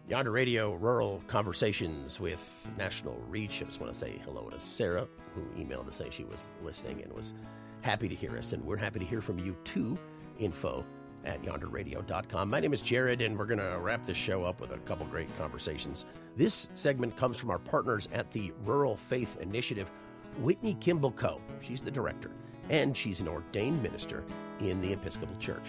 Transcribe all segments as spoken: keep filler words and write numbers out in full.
Yonder Radio Rural Conversations with national reach. I just want to say hello to Sarah, who emailed to say she was listening and was happy to hear us. And we're happy to hear from you too. Info at yonder radio dot com. My name is Jared, and we're going to wrap this show up with a couple great conversations. This segment comes from our partners at the Rural Faith Initiative, Whitney Kimball Coe. She's the director, and she's an ordained minister in the Episcopal Church.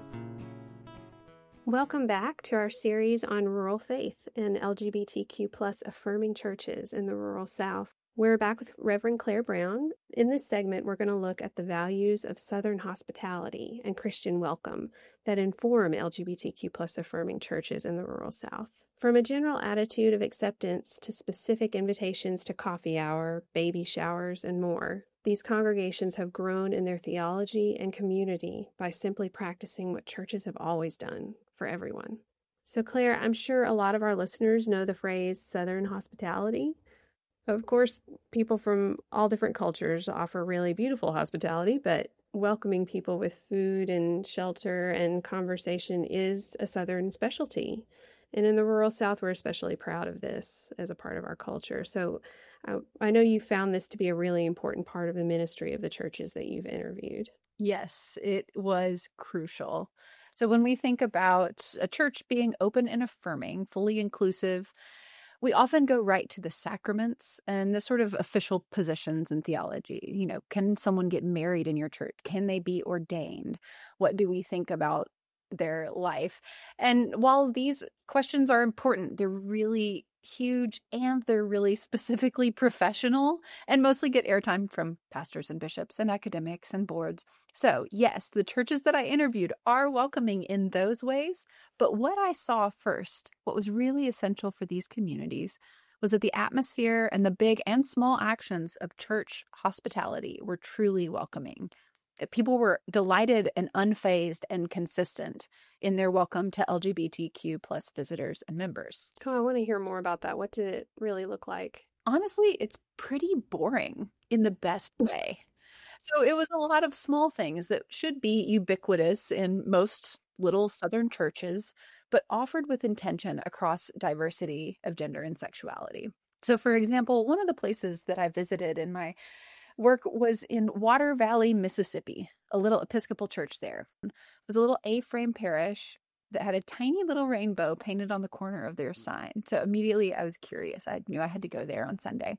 Welcome back to our series on rural faith and L G B T Q plus affirming churches in the rural South. We're back with Reverend Claire Brown. In this segment, we're going to look at the values of Southern hospitality and Christian welcome that inform L G B T Q plus affirming churches in the rural South. From a general attitude of acceptance to specific invitations to coffee hour, baby showers, and more, these congregations have grown in their theology and community by simply practicing what churches have always done for everyone. So, Claire, I'm sure a lot of our listeners know the phrase Southern hospitality. Of course, people from all different cultures offer really beautiful hospitality, but welcoming people with food and shelter and conversation is a Southern specialty. And in the rural South, we're especially proud of this as a part of our culture. So I, I know you found this to be a really important part of the ministry of the churches that you've interviewed. Yes, it was crucial. So when we think about a church being open and affirming, fully inclusive, we often go right to the sacraments and the sort of official positions in theology. You know, can someone get married in your church? Can they be ordained? What do we think about their life? And while these questions are important, they're really huge and they're really specifically professional and mostly get airtime from pastors and bishops and academics and boards. So yes, the churches that I interviewed are welcoming in those ways. But what I saw first, what was really essential for these communities, was that the atmosphere and the big and small actions of church hospitality were truly welcoming. People were delighted and unfazed and consistent in their welcome to L G B T Q plus visitors and members. Oh, I want to hear more about that. What did it really look like? Honestly, it's pretty boring in the best way. So it was a lot of small things that should be ubiquitous in most little Southern churches, but offered with intention across diversity of gender and sexuality. So for example, one of the places that I visited in my work was in Water Valley, Mississippi, a little Episcopal church there. It was a little A-frame parish that had a tiny little rainbow painted on the corner of their sign. So immediately I was curious. I knew I had to go there on Sunday.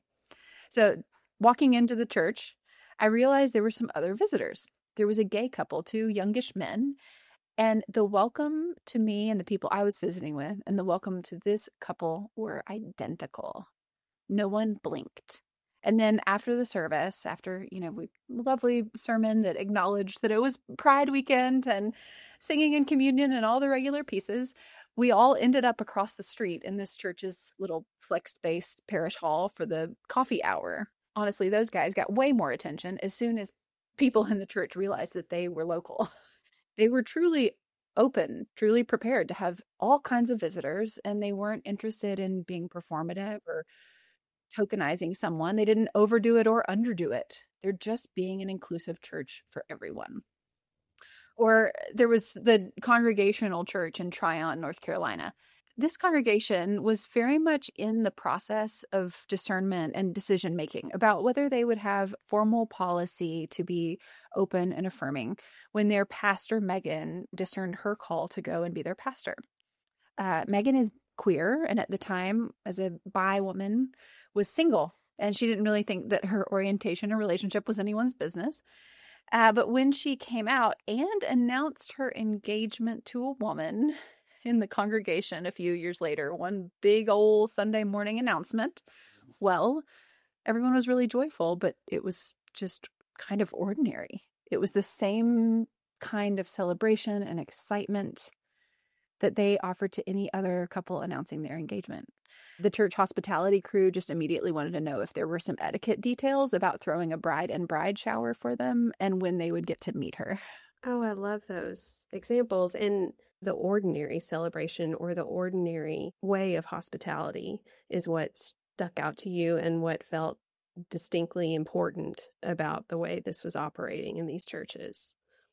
So walking into the church, I realized there were some other visitors. There was a gay couple, two youngish men, and the welcome to me and the people I was visiting with and the welcome to this couple were identical. No one blinked. And then after the service, after, you know, we lovely sermon that acknowledged that it was Pride weekend and singing in communion and all the regular pieces, we all ended up across the street in this church's little flex-based parish hall for the coffee hour. Honestly, those guys got way more attention as soon as people in the church realized that they were local. They were truly open, truly prepared to have all kinds of visitors, and they weren't interested in being performative or tokenizing someone. They didn't overdo it or underdo it. They're just being an inclusive church for everyone. Or there was the Congregational Church in Tryon, North Carolina. This congregation was very much in the process of discernment and decision making about whether they would have formal policy to be open and affirming when their pastor, Megan, discerned her call to go and be their pastor. Uh, Megan is queer, and at the time, as a bi woman, was single, and she didn't really think that her orientation or relationship was anyone's business. Uh, but when she came out and announced her engagement to a woman in the congregation a few years later, one big old Sunday morning announcement, well, everyone was really joyful, but it was just kind of ordinary. It was the same kind of celebration and excitement that they offered to any other couple announcing their engagement. The church hospitality crew just immediately wanted to know if there were some etiquette details about throwing a bride and bride shower for them and when they would get to meet her. Oh, I love those examples. And the ordinary celebration or the ordinary way of hospitality is what stuck out to you and what felt distinctly important about the way this was operating in these churches.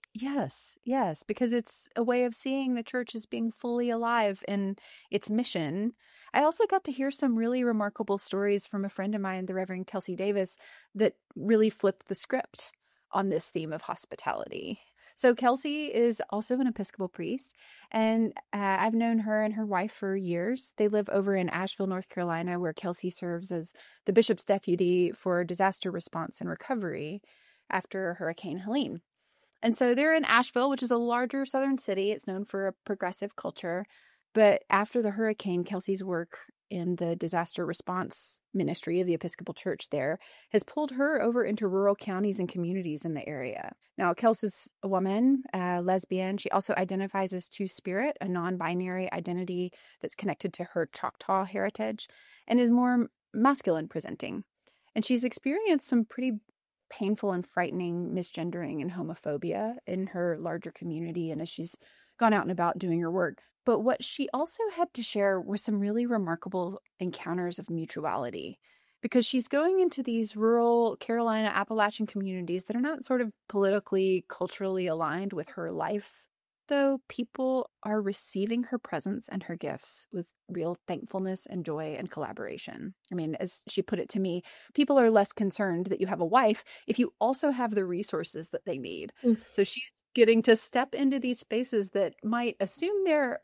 Yes, yes, because it's a way of seeing the church as being fully alive in its mission. I also got to hear some really remarkable stories from a friend of mine, the Reverend Kelsey Davis, that really flipped the script on this theme of hospitality. So Kelsey is also an Episcopal priest, and uh, I've known her and her wife for years. They live over in Asheville, North Carolina, where Kelsey serves as the bishop's deputy for disaster response and recovery after Hurricane Helene. And so they're in Asheville, which is a larger southern city. It's known for a progressive culture. But after the hurricane, Kelsey's work in the disaster response ministry of the Episcopal Church there has pulled her over into rural counties and communities in the area. Now, Kelsey's a woman, a lesbian. She also identifies as Two-Spirit, a non-binary identity that's connected to her Choctaw heritage, and is more masculine presenting. And she's experienced some pretty painful and frightening misgendering and homophobia in her larger community and as she's gone out and about doing her work. But what she also had to share were some really remarkable encounters of mutuality, because she's going into these rural Carolina Appalachian communities that are not sort of politically, culturally aligned with her life, though people are receiving her presence and her gifts with real thankfulness and joy and collaboration. I mean, as she put it to me, people are less concerned that you have a wife if you also have the resources that they need. Mm. So she's getting to step into these spaces that might assume they're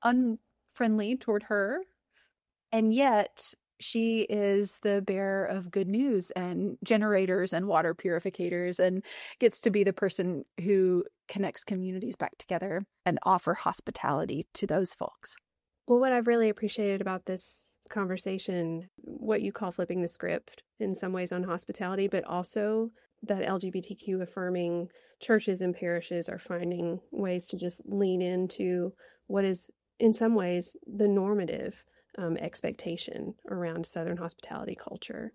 unfriendly toward her, and yet she is the bearer of good news and generators and water purificators, and gets to be the person who connects communities back together and offer hospitality to those folks. Well, what I've really appreciated about this conversation, what you call flipping the script in some ways on hospitality, but also that L G B T Q affirming churches and parishes are finding ways to just lean into what is in some ways the normative um, expectation around Southern hospitality culture.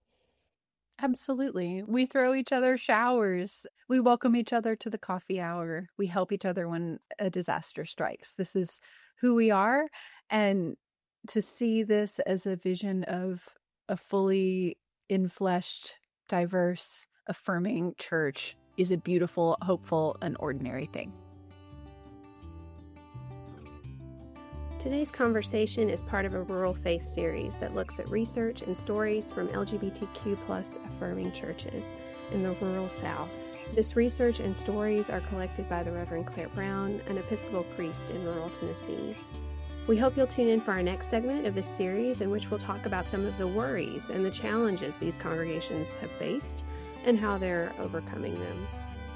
Absolutely. We throw each other showers. We welcome each other to the coffee hour. We help each other when a disaster strikes. This is who we are. And to see this as a vision of a fully infleshed, diverse, affirming church is a beautiful, hopeful, and ordinary thing. Today's conversation is part of a Rural Faith series that looks at research and stories from L G B T Q plus affirming churches in the rural South. This research and stories are collected by the Reverend Claire Brown, an Episcopal priest in rural Tennessee. We hope you'll tune in for our next segment of this series, in which we'll talk about some of the worries and the challenges these congregations have faced and how they're overcoming them.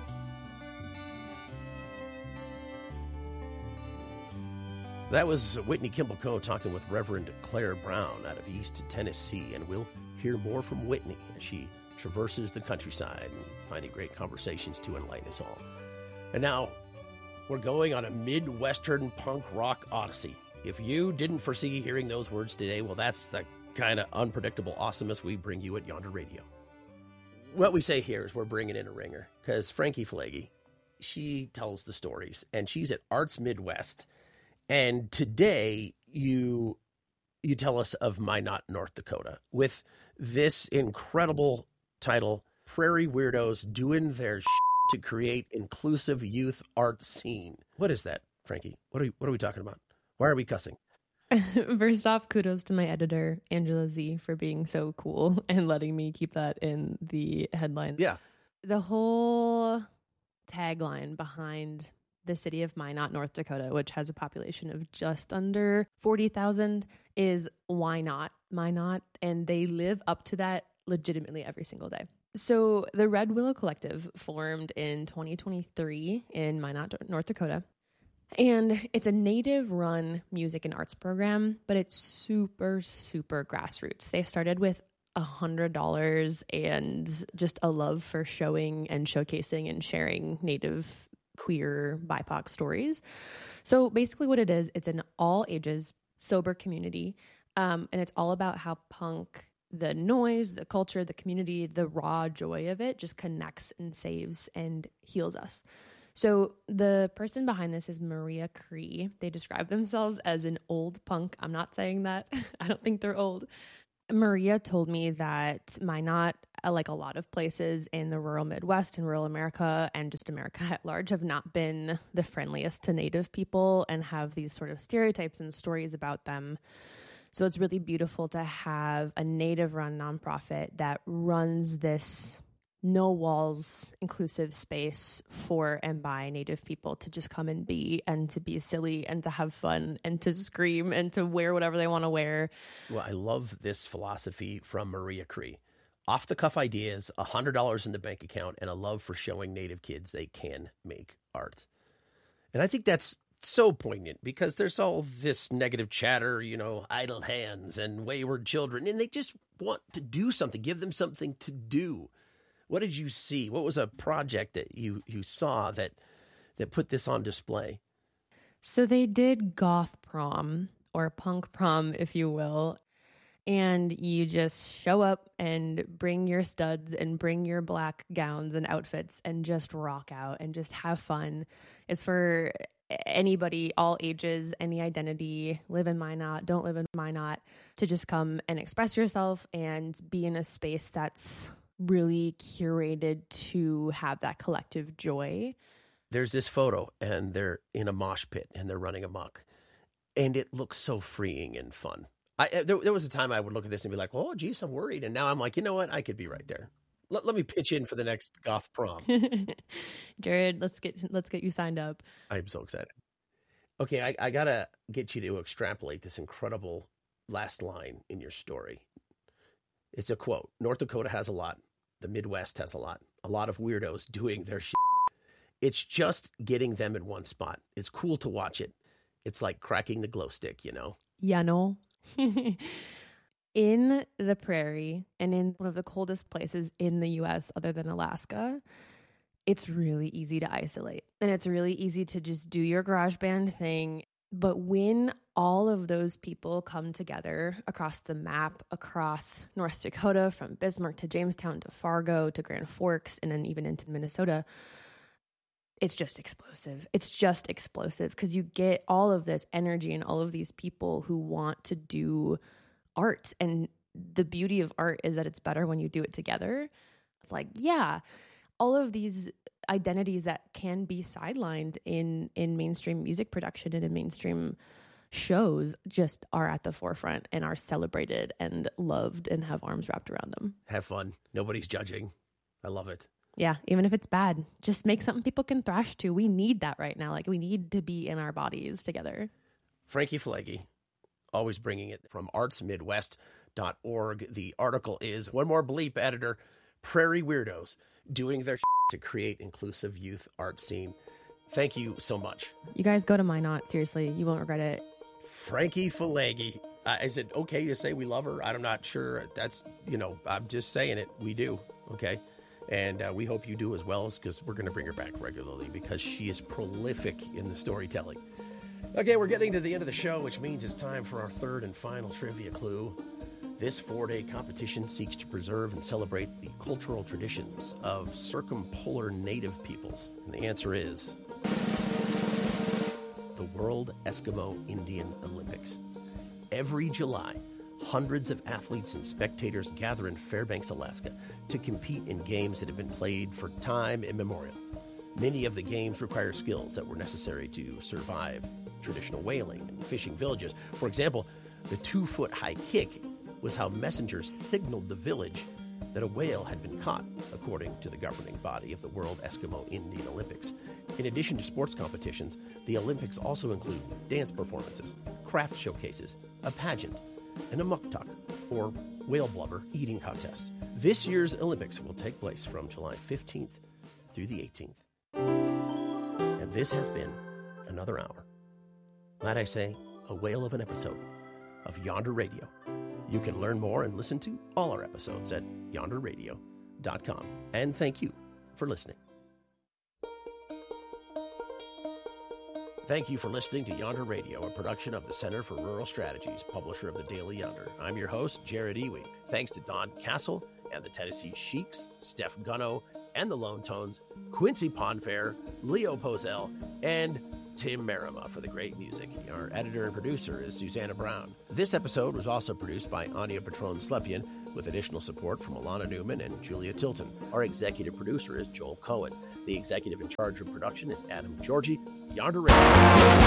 That was Whitney Kimball-Coe talking with Reverend Claire Brown out of East Tennessee, and we'll hear more from Whitney as she traverses the countryside and finding great conversations to enlighten us all. And now, we're going on a Midwestern punk rock odyssey. If you didn't foresee hearing those words today, well, that's the kind of unpredictable awesomeness we bring you at Yonder Radio. What we say here is we're bringing in a ringer, because Frankie Flaggy, she tells the stories, and she's at Arts Midwest. And today you you tell us of Minot, North Dakota, with this incredible title, Prairie Weirdos Doing Their Shit to Create Inclusive Youth Art Scene. What is that, Frankie? What are we, what are we talking about? Why are we cussing? First off, kudos to my editor, Angela Z, for being so cool and letting me keep that in the headline. Yeah. The whole tagline behind the city of Minot, North Dakota, which has a population of just under forty thousand, is why not Minot? And they live up to that legitimately every single day. So the Red Willow Collective formed in twenty twenty-three in Minot, North Dakota. And it's a native-run music and arts program, but it's super, super grassroots. They started with one hundred dollars and just a love for showing and showcasing and sharing native queer B I P O C stories. So basically what it is, it's an all ages sober community. Um, and it's all about how punk, the noise, the culture, the community, the raw joy of it just connects and saves and heals us. So the person behind this is Maria Cree. They describe themselves as an old punk. I'm not saying that. I don't think they're old. Maria told me that Minot uh, like a lot of places in the rural Midwest and rural America and just America at large, have not been the friendliest to Native people and have these sort of stereotypes and stories about them. So it's really beautiful to have a Native-run nonprofit that runs this no walls inclusive space for and by Native people to just come and be, and to be silly and to have fun and to scream and to wear whatever they want to wear. Well, I love this philosophy from Maria Cree. Off-the-cuff ideas, one hundred dollars in the bank account, and a love for showing Native kids they can make art. And I think that's so poignant because there's all this negative chatter, you know, idle hands and wayward children, and they just want to do something, give them something to do. What did you see? What was a project that you, you saw that that put this on display? So they did goth prom, or punk prom, if you will. And you just show up and bring your studs and bring your black gowns and outfits and just rock out and just have fun. It's for anybody, all ages, any identity, live in Minot, don't live in Minot, to just come and express yourself and be in a space that's really curated to have that collective joy. There's this photo and they're in a mosh pit and they're running amok, and it looks so freeing and fun. I, there, there was a time I would look at this and be like, oh, geez, I'm worried. And now I'm like, you know what? I could be right there. Let, let me pitch in for the next goth prom. Jared, let's get let's get you signed up. I'm so excited. Okay, I, I got to get you to extrapolate this incredible last line in your story. It's a quote. North Dakota has a lot. The Midwest has a lot. A lot of weirdos doing their shit. It's just getting them in one spot. It's cool to watch it. It's like cracking the glow stick, you know? Yeah, no. In the prairie and in one of the coldest places in the U S other than Alaska, it's really easy to isolate. And it's really easy to just do your GarageBand thing. But when all of those people come together across the map, across North Dakota, from Bismarck to Jamestown to Fargo to Grand Forks, and then even into Minnesota, it's just explosive. It's just explosive because you get all of this energy and all of these people who want to do art. And the beauty of art is that it's better when you do it together. It's like, yeah, all of these identities that can be sidelined in in mainstream music production and in mainstream shows just are at the forefront and are celebrated and loved and have arms wrapped around them. Have fun. Nobody's judging. I love it. Yeah, even if it's bad, just make something people can thrash to. We need that right now. Like, we need to be in our bodies together. Frankie Falegi, always bringing it from arts midwest dot org. The article is, one more bleep, editor, Prairie Weirdos doing their to create inclusive youth art scene. Thank you so much. You guys go to Minot. Seriously, you won't regret it. Frankie Falegi. I is it okay to say we love her? I'm not sure. That's, you know, I'm just saying it. We do. Okay. And uh, we hope you do as well, because we're going to bring her back regularly because she is prolific in the storytelling. Okay, we're getting to the end of the show, which means it's time for our third and final trivia clue. This four-day competition seeks to preserve and celebrate the cultural traditions of circumpolar native peoples. And the answer is the World Eskimo Indian Olympics. Every July, hundreds of athletes and spectators gather in Fairbanks, Alaska, to compete in games that have been played for time immemorial. Many of the games require skills that were necessary to survive traditional whaling and fishing villages. For example, the two-foot-high kick was how messengers signaled the village that a whale had been caught, according to the governing body of the World Eskimo Indian Olympics. In addition to sports competitions, the Olympics also include dance performances, craft showcases, a pageant, and a muktuk, or whale blubber, eating contest. This year's Olympics will take place from July fifteenth through the eighteenth. And this has been another hour. Might I say, a whale of an episode of Yonder Radio. You can learn more and listen to all our episodes at yonder radio dot com. And thank you for listening. Thank you for listening to Yonder Radio, a production of the Center for Rural Strategies, publisher of the Daily Yonder. I'm your host, Jared Ewing. Thanks to Don Castle and the Tennessee Sheiks, Steph Gunno and the Lone Tones, Quincy Ponfair, Leo Pozell, and Tim Merima for the great music. Our editor and producer is Susanna Brown. This episode was also produced by Anya Patron-Slepian with additional support from Alana Newman and Julia Tilton. Our executive producer is Joel Cohen. The executive in charge of production is Adam Georgie. Yonder Radio.